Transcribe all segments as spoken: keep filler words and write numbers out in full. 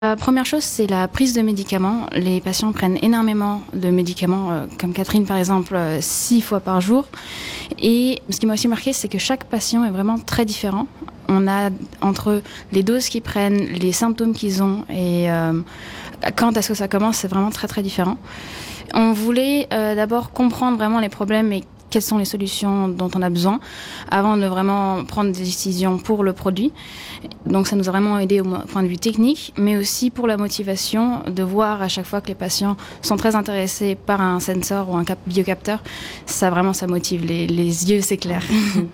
La première chose, c'est la prise de médicaments. Les patients prennent énormément de médicaments, euh, comme Catherine par exemple, euh, six fois par jour. Et ce qui m'a aussi marqué, c'est que chaque patient est vraiment très différent. On a entre les doses qu'ils prennent, les symptômes qu'ils ont et euh, quand est-ce que ça commence, c'est vraiment très très différent. On voulait euh, d'abord comprendre vraiment les problèmes et quelles sont les solutions dont on a besoin avant de vraiment prendre des décisions pour le produit. Donc ça nous a vraiment aidé au point de vue technique, mais aussi pour la motivation de voir à chaque fois que les patients sont très intéressés par un sensor ou un cap- biocapteur. Ça vraiment, ça motive, les, les yeux s'éclairent.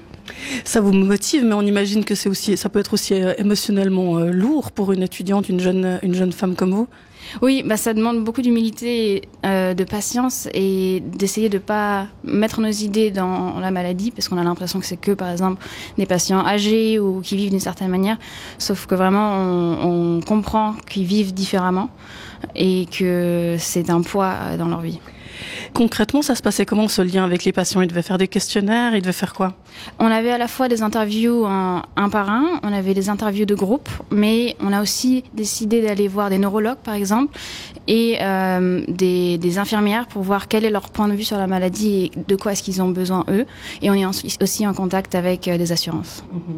Ça vous motive, mais on imagine que c'est aussi, ça peut être aussi émotionnellement euh, lourd pour une étudiante, une jeune, une jeune femme comme vous. Oui, bah ça demande beaucoup d'humilité, euh, de patience et d'essayer de pas mettre nos idées dans la maladie, parce qu'on a l'impression que c'est que, par exemple, des patients âgés ou qui vivent d'une certaine manière, sauf que vraiment on, on comprend qu'ils vivent différemment et que c'est un poids dans leur vie. Concrètement, ça se passait comment ce lien avec les patients? Ils devaient faire des questionnaires, ils devaient faire quoi? On avait à la fois des interviews un, un par un, on avait des interviews de groupe, mais on a aussi décidé d'aller voir des neurologues par exemple et euh, des, des infirmières pour voir quel est leur point de vue sur la maladie et de quoi est-ce qu'ils ont besoin eux. Et on est aussi en contact avec des assurances. Mmh.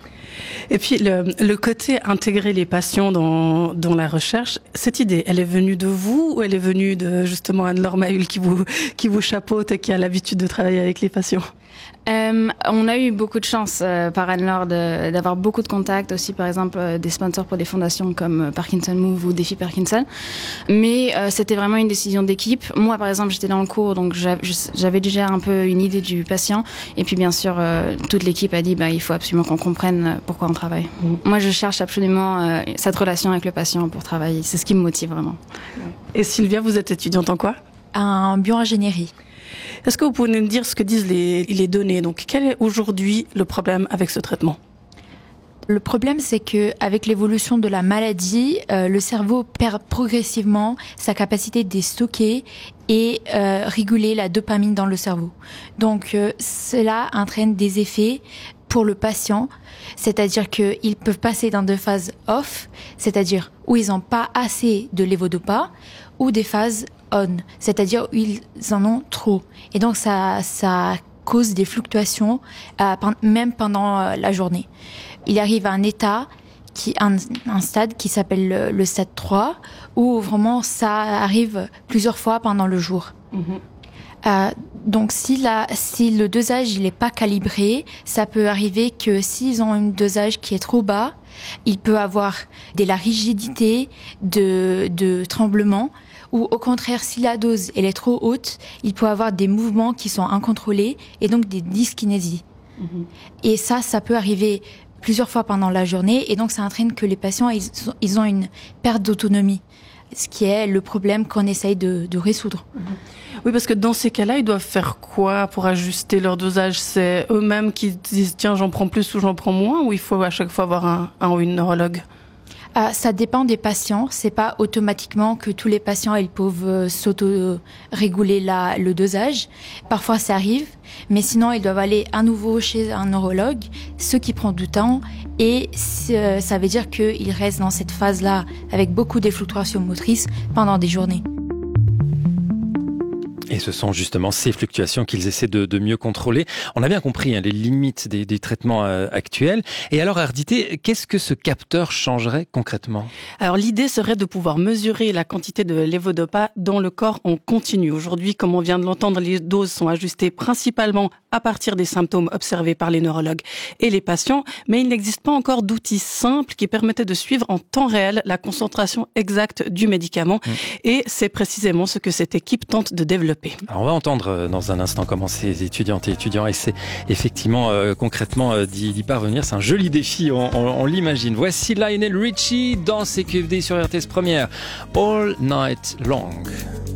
Et puis le, le côté intégrer les patients dans, dans la recherche, cette idée, elle est venue de vous ou elle est venue de justement Anne-Laure Mahul qui vous, qui vous chapeaute et qui a l'habitude de travailler avec les patients? Euh, on a eu beaucoup de chance euh, par Anne-Laure de, d'avoir beaucoup de contacts aussi, par exemple euh, des sponsors pour des fondations comme Parkinson Move ou Défi Parkinson. Mais euh, c'était vraiment une décision d'équipe. Moi, par exemple, j'étais dans le cours, donc j'avais, j'avais déjà un peu une idée du patient. Et puis, bien sûr, euh, toute l'équipe a dit, bah, il faut absolument qu'on comprenne pourquoi on travaille. Mmh. Moi, je cherche absolument euh, cette relation avec le patient pour travailler. C'est ce qui me motive vraiment. Et Sylvia, vous êtes étudiante en quoi? En bioingénierie. Est-ce que vous pouvez nous dire ce que disent les, les données? Donc, quel est aujourd'hui le problème avec ce traitement? Le problème, c'est que avec l'évolution de la maladie, euh, le cerveau perd progressivement sa capacité de stocker et euh, réguler la dopamine dans le cerveau. Donc, euh, cela entraîne des effets pour le patient, c'est-à-dire qu'ils peuvent passer dans des phases off, c'est-à-dire où ils n'ont pas assez de lévodopa, ou des phases on, c'est-à-dire où ils en ont trop. Et donc ça, ça cause des fluctuations, euh, même pendant euh, la journée. Il arrive à un état, qui, un, un stade qui s'appelle le, le stade trois, où vraiment ça arrive plusieurs fois pendant le jour. Mmh. Euh, donc si, la, si le dosage il n'est pas calibré, ça peut arriver que s'ils ont un dosage qui est trop bas, il peut avoir de la rigidité, de, de tremblement, ou au contraire, si la dose elle est trop haute, il peut avoir des mouvements qui sont incontrôlés et donc des dyskinésies. Mmh. Et ça, ça peut arriver plusieurs fois pendant la journée et donc ça entraîne que les patients ils, ils ont une perte d'autonomie, ce qui est le problème qu'on essaye de, de résoudre. Mmh. Oui, parce que dans ces cas-là, ils doivent faire quoi pour ajuster leur dosage? C'est eux-mêmes qui disent tiens, j'en prends plus ou j'en prends moins, ou il faut à chaque fois avoir un, un ou une neurologue? Euh, ça dépend des patients. C'est pas automatiquement que tous les patients ils peuvent euh, s'auto-réguler la, le dosage. Parfois ça arrive, mais sinon ils doivent aller à nouveau chez un neurologue, ce qui prend du temps. Et euh, ça veut dire qu'ils restent dans cette phase-là avec beaucoup de fluctuations motrices pendant des journées. Et ce sont justement ces fluctuations qu'ils essaient de, de mieux contrôler. On a bien compris hein, les limites des, des traitements euh, actuels. Et alors, Ardité, qu'est-ce que ce capteur changerait concrètement? Alors, l'idée serait de pouvoir mesurer la quantité de lévodopa dans le corps en continu. Aujourd'hui, comme on vient de l'entendre, les doses sont ajustées principalement à partir des symptômes observés par les neurologues et les patients, mais il n'existe pas encore d'outils simples qui permettaient de suivre en temps réel la concentration exacte du médicament. Mmh. Et c'est précisément ce que cette équipe tente de développer. Alors on va entendre dans un instant comment ces étudiantes et étudiants essaient effectivement euh, concrètement euh, d'y, d'y parvenir. C'est un joli défi, on, on, on l'imagine. Voici Lionel Richie dans C Q F D sur R T S Première. All Night Long.